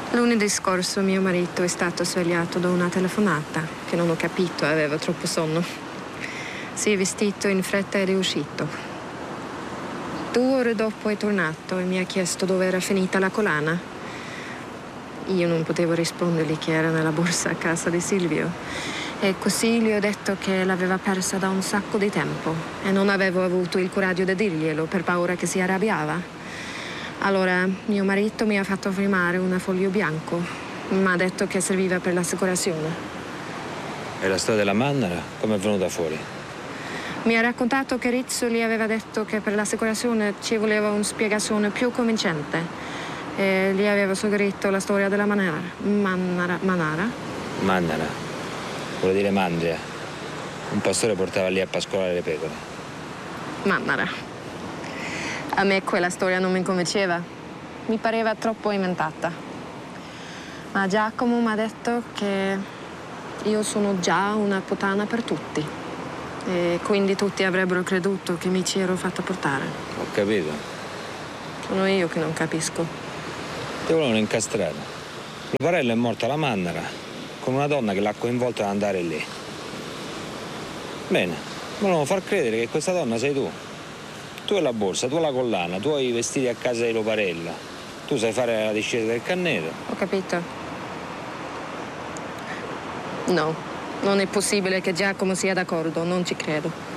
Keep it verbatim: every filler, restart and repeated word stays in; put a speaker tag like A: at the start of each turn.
A: Lunedì scorso mio marito è stato svegliato da una telefonata che non ho capito, aveva troppo sonno. Si è vestito in fretta ed è uscito. Due ore dopo è tornato e mi ha chiesto dove era finita la collana. Io non potevo rispondergli che era nella borsa a casa di Silvio. E così gli ho detto che l'aveva persa da un sacco di tempo e non avevo avuto il coraggio di dirglielo per paura che si arrabbiava. Allora mio marito mi ha fatto firmare un foglio bianco. Mi ha detto che serviva per l'assicurazione.
B: E la storia della Mannara come è venuta fuori?
A: Mi ha raccontato che Rizzo gli aveva detto che per l'assicurazione ci voleva una spiegazione più convincente. E gli aveva suggerito la storia della Manara. Mannara? Manara?
B: Mannara. Vuol dire mandria. Un pastore portava lì a pascolare le pecore.
A: Mannara. A me quella storia non mi convinceva. Mi pareva troppo inventata. Ma Giacomo mi ha detto che io sono già una puttana per tutti. E quindi tutti avrebbero creduto che mi ci ero fatta portare.
B: Ho capito.
A: Sono io che non capisco.
B: Ti volevano incastrare. Loparello è morto alla Mannara con una donna che l'ha coinvolta ad andare lì. Bene, volevano far credere che questa donna sei tu. Tu hai la borsa, tu hai la collana, tu hai i vestiti a casa di Loparella. Tu sai fare la discesa del canneto.
A: Ho capito. No, non è possibile che Giacomo sia d'accordo, non ci credo.